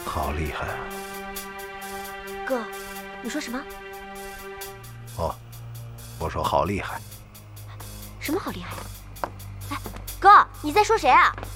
好厉害啊！ 哥，你说什么？ 哦，我说好厉害。 什么好厉害？哎，哥，你在说谁啊？